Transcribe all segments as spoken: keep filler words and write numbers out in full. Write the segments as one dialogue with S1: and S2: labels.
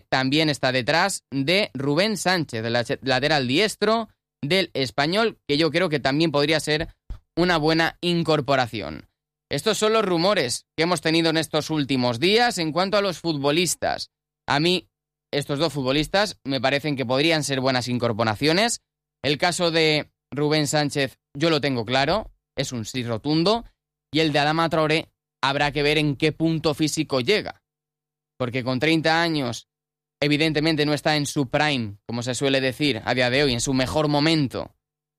S1: también está detrás de Rubén Sánchez, el lateral diestro del Español, que yo creo que también podría ser una buena incorporación. Estos son los rumores que hemos tenido en estos últimos días. En cuanto a los futbolistas, a mí estos dos futbolistas me parecen que podrían ser buenas incorporaciones. El caso de Rubén Sánchez yo lo tengo claro, es un sí rotundo, y el de Adama Traoré habrá que ver en qué punto físico llega, porque con treinta años evidentemente no está en su prime, como se suele decir a día de hoy, en su mejor momento,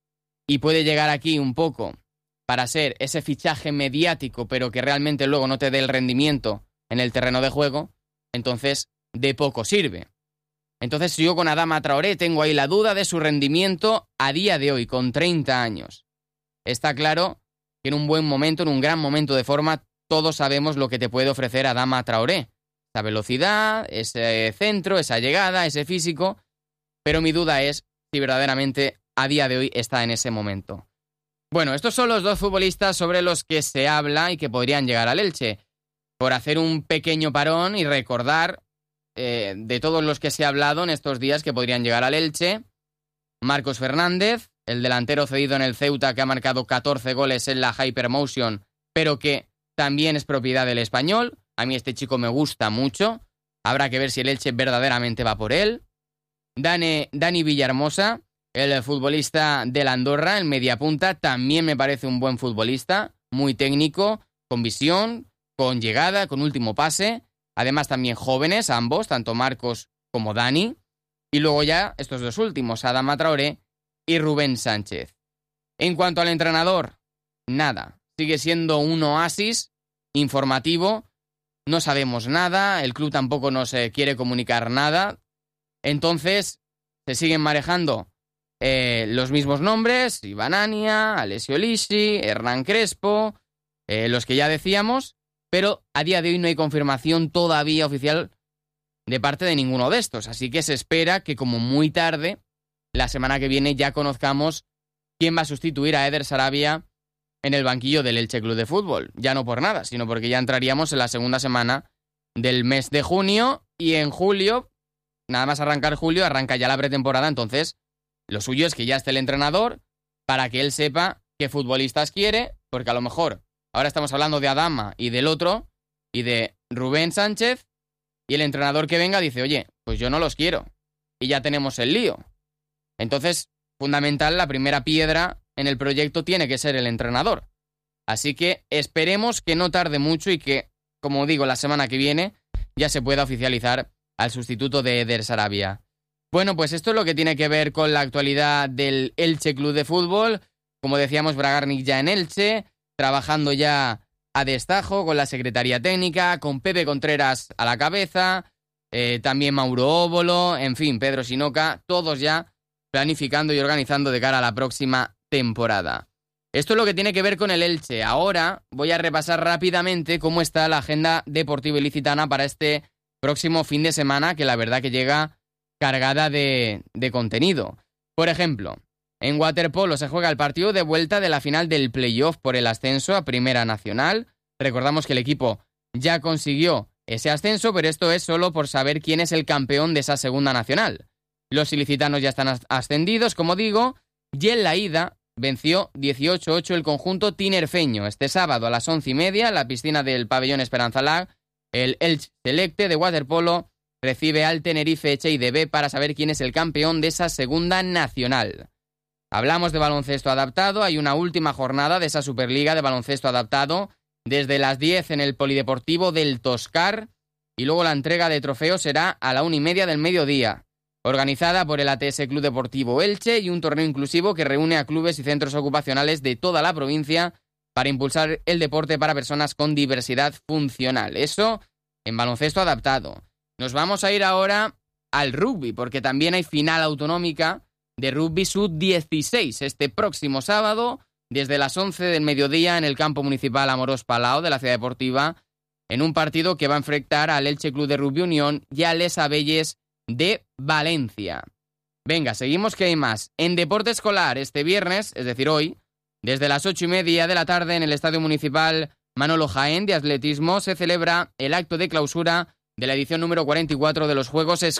S1: y puede llegar aquí un poco para ser ese fichaje mediático, pero que realmente luego no te dé el rendimiento en el terreno de juego, entonces de poco sirve. Entonces yo con Adama Traoré tengo ahí la duda de su rendimiento a día de hoy, con treinta años. Está claro que en un buen momento, en un gran momento de forma, todos sabemos lo que te puede ofrecer Adama Traoré. Esa velocidad, ese centro, esa llegada, ese físico, pero mi duda es si verdaderamente a día de hoy está en ese momento. Bueno, estos son los dos futbolistas sobre los que se habla y que podrían llegar al Elche. Por hacer un pequeño parón y recordar eh, de todos los que se ha hablado en estos días que podrían llegar al Elche: Marcos Fernández, el delantero cedido en el Ceuta que ha marcado catorce goles en la Hypermotion, pero que también es propiedad del Español. A mí este chico me gusta mucho. Habrá que ver si el Elche verdaderamente va por él. Dani, Dani Villahermosa, el futbolista del Andorra, el mediapunta, también me parece un buen futbolista, muy técnico, con visión, con llegada, con último pase. Además también jóvenes, ambos, tanto Marcos como Dani. Y luego ya estos dos últimos, Adama Traoré y Rubén Sánchez. En cuanto al entrenador, nada. Sigue siendo un oasis informativo. No sabemos nada, el club tampoco nos eh, quiere comunicar nada. Entonces se siguen manejando eh, los mismos nombres: Iván Ania, Alessio Lisi, Hernán Crespo, eh, los que ya decíamos, pero a día de hoy no hay confirmación todavía oficial de parte de ninguno de estos. Así que se espera que como muy tarde, la semana que viene, ya conozcamos quién va a sustituir a Eder Sarabia en el banquillo del Elche Club de Fútbol. Ya no por nada, sino porque ya entraríamos en la segunda semana del mes de junio, y en julio, nada más arrancar julio, arranca ya la pretemporada. Entonces lo suyo es que ya esté el entrenador para que él sepa qué futbolistas quiere, porque a lo mejor ahora estamos hablando de Adama y del otro, y de Rubén Sánchez, y el entrenador que venga dice: oye, pues yo no los quiero, y ya tenemos el lío. Entonces, fundamental, la primera piedra en el proyecto tiene que ser el entrenador. Así que esperemos que no tarde mucho y que, como digo, la semana que viene ya se pueda oficializar al sustituto de Eder Sarabia. Bueno, pues esto es lo que tiene que ver con la actualidad del Elche Club de Fútbol. Como decíamos, Bragarnik ya en Elche, trabajando ya a destajo con la Secretaría Técnica, con Pepe Contreras a la cabeza, eh, también Mauro Óbolo, en fin, Pedro Sinoca, todos ya planificando y organizando de cara a la próxima temporada. Esto es lo que tiene que ver con el Elche. Ahora voy a repasar rápidamente cómo está la agenda deportiva ilicitana para este próximo fin de semana, que la verdad que llega cargada de, de contenido. Por ejemplo, en waterpolo se juega el partido de vuelta de la final del playoff por el ascenso a Primera Nacional. Recordamos que el equipo ya consiguió ese ascenso, pero esto es solo por saber quién es el campeón de esa Segunda Nacional. Los ilicitanos ya están ascendidos, como digo, y en la ida venció dieciocho ocho el conjunto tinerfeño. Este sábado a las once y media, en la piscina del pabellón Esperanza Lag, el Elche Selecte de waterpolo recibe al Tenerife H I D B para saber quién es el campeón de esa Segunda Nacional. Hablamos de baloncesto adaptado. Hay una última jornada de esa Superliga de baloncesto adaptado desde las diez en el Polideportivo del Toscar, y luego la entrega de trofeos será a la una y media del mediodía, organizada por el A T S Club Deportivo Elche, y un torneo inclusivo que reúne a clubes y centros ocupacionales de toda la provincia para impulsar el deporte para personas con diversidad funcional. Eso en baloncesto adaptado. Nos vamos a ir ahora al rugby, porque también hay final autonómica de rugby sub dieciséis este próximo sábado, desde las once del mediodía en el campo municipal Amorós Palau de la Ciudad Deportiva, en un partido que va a enfrentar al Elche Club de Rugby Unión y a Les Abelles de Valencia. Venga, seguimos, que hay más. En deporte escolar, este viernes, es decir hoy, desde las ocho y media de la tarde en el Estadio Municipal Manolo Jaén de Atletismo, se celebra el acto de clausura de la edición número cuarenta y cuatro de los Juegos